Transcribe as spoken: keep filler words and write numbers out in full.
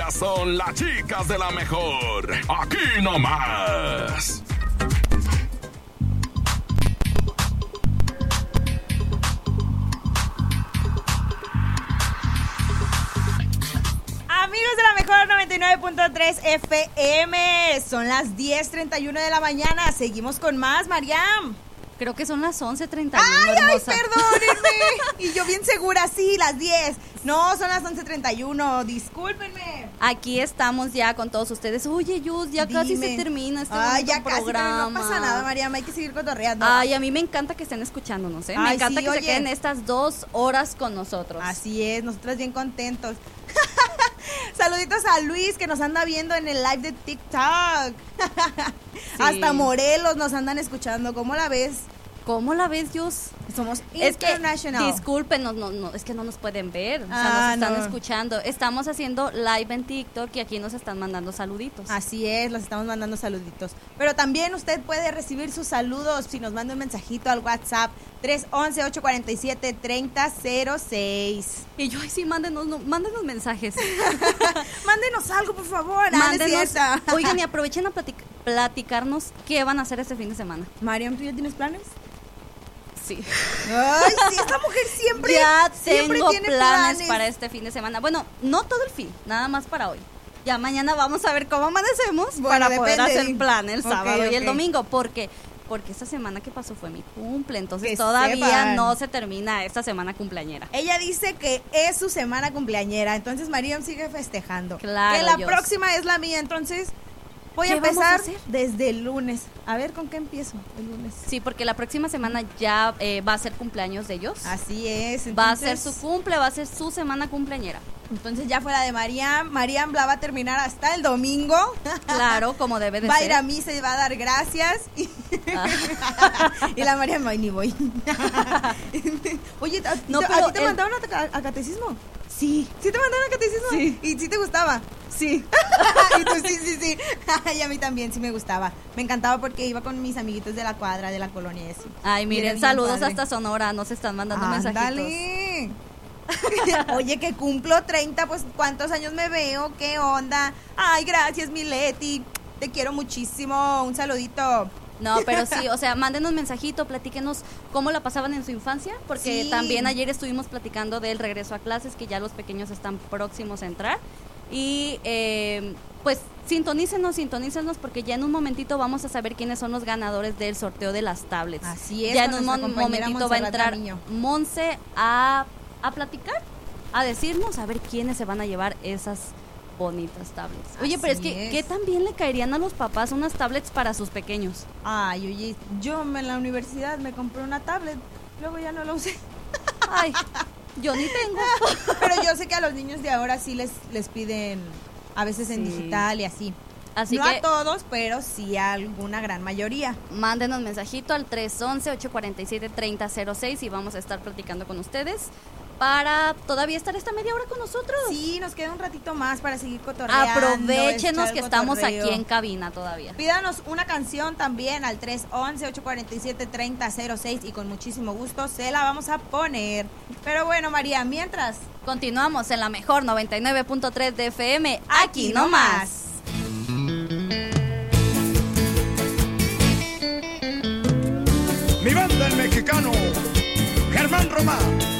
Ellas son las chicas de la mejor. Aquí nomás. Amigos de la mejor noventa y nueve punto tres F M, son las diez treinta y uno de la mañana. Seguimos con más, Mariam. Creo que son las once treinta y uno. Ay, hermosa. ay, perdónenme. Y yo bien segura, sí, las diez. No, son las once treinta y uno, discúlpenme. Aquí estamos ya con todos ustedes. Oye, Yus, ya Dime. casi se termina este Ay, bonito ya casi, programa. pero no pasa nada, Mariam, hay que seguir cotorreando. Ay, a mí me encanta que estén escuchándonos, ¿eh? Me Ay, encanta sí, que oye. se queden estas dos horas con nosotros. Así es, nosotras bien contentos. Saluditos a Luis que nos anda viendo en el live de TikTok. Sí. Hasta Morelos nos andan escuchando, ¿cómo la ves? ¿Cómo la ves, Yus? Somos Es que, international. disculpen, no, no, no, es que no nos pueden ver, o sea, Ah, nos están no. escuchando. Estamos haciendo live en TikTok y aquí nos están mandando saluditos. Así es, los estamos mandando saluditos. Pero también usted puede recibir sus saludos si nos manda un mensajito al WhatsApp tres once, ocho cuarenta y siete, treinta cero seis. Y yo, ay, sí, mándenos, no, mándenos mensajes. Mándenos algo, por favor. Ah, no es Mándenos. cierto. Oigan, y aprovechen a platic- platicarnos qué van a hacer este fin de semana. Mariam, ¿tú ya tienes planes? Sí. Ay, sí, esta mujer siempre, Ya siempre tengo tiene planes, planes para este fin de semana. Bueno, no todo el fin, nada más para hoy. Ya mañana vamos a ver cómo amanecemos Bueno, para poder depende. hacer plan el Ok, sábado y el ok. domingo, porque porque esta semana que pasó fue mi cumple, entonces Que todavía sepan. no se termina esta semana cumpleañera. Ella dice que es su semana cumpleañera, entonces Mariam sigue festejando. Claro, que la Dios. próxima es la mía, entonces voy a ¿Qué vamos a empezar hacer? desde el lunes. A ver, ¿con qué empiezo el lunes? Sí, porque la próxima semana ya eh, va a ser cumpleaños de ellos. Así es. Va a ser entonces- su cumple, va a ser su semana cumpleañera. Entonces ya fue la de Mariam. Mariam la va a terminar hasta el domingo. Claro, como debe de Va a ser. ir a misa y va a dar gracias. Y, y la Mariam, ay, ni voy. Oye, ¿a, No, te- pero ¿a ti te el- mandaron a, ca- a catecismo? Sí. ¿Sí te mandaron a catecismo? Sí. ¿Y sí te gustaba? Sí. Y tú, sí, sí, sí. Y a mí también sí me gustaba. Me encantaba porque iba con mis amiguitos de la cuadra, de la colonia y así. Ay, Y era miren, bien saludos padre. hasta Sonora, nos están mandando mensajitos. ¡Ándale! Oye, que cumplo treinta, pues ¿cuántos años me veo? ¿Qué onda? Ay, gracias, mi Leti. Te quiero muchísimo. Un saludito. No, pero sí, o sea, mándenos mensajito, platíquenos cómo la pasaban en su infancia, porque Sí. también ayer estuvimos platicando del regreso a clases, que ya los pequeños están próximos a entrar. Y eh, pues sintonícenos, sintonícenos, porque ya en un momentito vamos a saber quiénes son los ganadores del sorteo de las tablets. Así es, Ya en con un nuestra mon- compañera momentito va a Montserrat entrar Gamiño. Monse a, a platicar, a decirnos, a ver quiénes se van a llevar esas bonitas tablets. Oye, pero es Así que, es. ¿qué también le caerían a los papás unas tablets para sus pequeños? Ay, oye, yo me- en la universidad me compré una tablet. Luego ya no la usé. Ay, yo ni tengo. Pero yo sé que a los niños de ahora sí les, les piden a veces en Sí. digital y así. Así no que a todos, pero sí a alguna gran mayoría. mándenos mensajito al tres once, ocho cuarenta y siete, treinta cero seis y vamos a estar platicando con ustedes para todavía estar esta media hora con nosotros. Sí, nos queda un ratito más para seguir cotorreando. Aprovechenos echar que estamos cotorreo. aquí en cabina todavía. Pídanos una canción también al tres once, ocho cuarenta y siete, treinta cero seis y con muchísimo gusto se la vamos a poner. Pero bueno, María, mientras... Continuamos en la mejor noventa y nueve punto tres de F M, aquí Aquí nomás. Mi banda el mexicano, Germán Román.